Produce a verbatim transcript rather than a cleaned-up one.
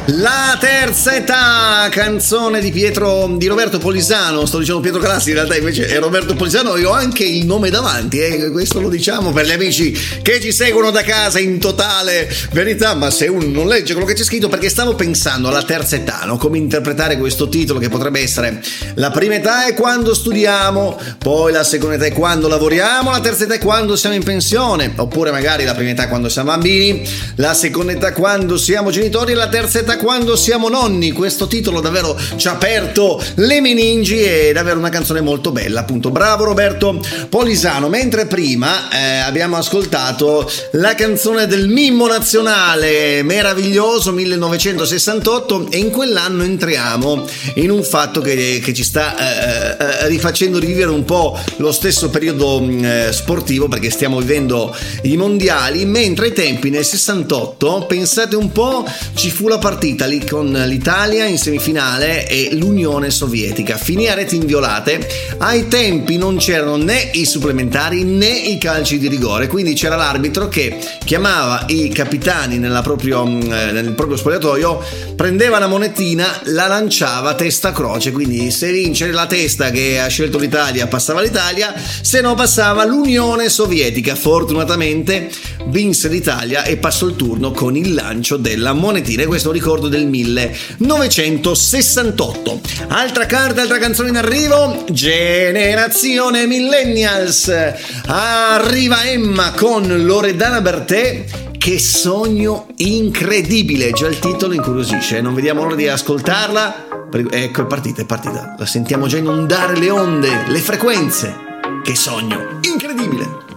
La terza età, canzone di Pietro di Roberto Polisano. Sto dicendo Pietro Classi, in realtà invece è Roberto Polisano e ho anche il nome davanti, eh? Questo lo diciamo per gli amici che ci seguono da casa in totale verità, ma se uno non legge quello che c'è scritto, perché stavo pensando alla terza età, no? Come interpretare questo titolo, che potrebbe essere: la prima età è quando studiamo, poi la seconda età è quando lavoriamo, la terza età è quando siamo in pensione, oppure magari la prima età è quando siamo bambini, la seconda età quando siamo genitori e la terza età quando siamo nonni. Questo titolo davvero ci ha aperto le meningi, è davvero una canzone molto bella, appunto. Bravo Roberto Polisano. Mentre prima eh, abbiamo ascoltato la canzone del mimmo nazionale meraviglioso millenovecentosessantotto, e in quell'anno entriamo in un fatto che, che ci sta eh, eh, rifacendo rivivere un po' lo stesso periodo eh, sportivo, perché stiamo vivendo i mondiali, mentre ai tempi nel sessantotto, pensate un po', ci fu la partita lì con l'Italia in semifinale e l'Unione Sovietica. Finì a reti inviolate. Ai tempi non c'erano né i supplementari né i calci di rigore, quindi c'era l'arbitro che chiamava i capitani nella proprio, nel proprio spogliatoio, prendeva una monetina, la lanciava testa croce, quindi se vince la testa che ha scelto l'Italia passava l'Italia, se no passava l'Unione Sovietica. Fortunatamente vinse l'Italia e passò il turno con il lancio della monetina, e questo ricordo del millenovecentosessantotto. Altra carta, altra canzone in arrivo, generazione millennials. Arriva Emma con Loredana Bertè. Che sogno incredibile, già il titolo incuriosisce, non vediamo l'ora di ascoltarla. Ecco, è partita, è partita, la sentiamo già inondare le onde, le frequenze. Che sogno incredibile.